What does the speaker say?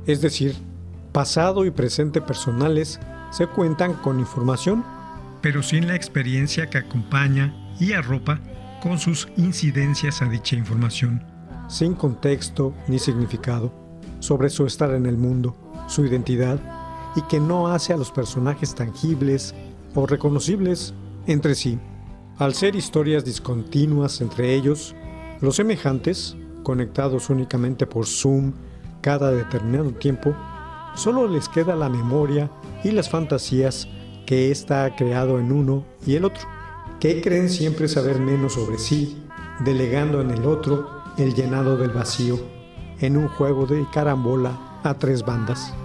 Es decir, pasado y presente personales se cuentan con información, pero sin la experiencia que acompaña y arropa con sus incidencias a dicha información, sin contexto ni significado sobre su estar en el mundo, su identidad, y que no hace a los personajes tangibles o reconocibles entre sí. Al ser historias discontinuas entre ellos, los semejantes, conectados únicamente por Zoom cada determinado tiempo, solo les queda la memoria y las fantasías que ésta ha creado en uno y el otro, que creen siempre saber menos sobre sí, delegando en el otro el llenado del vacío, en un juego de carambola a tres bandas.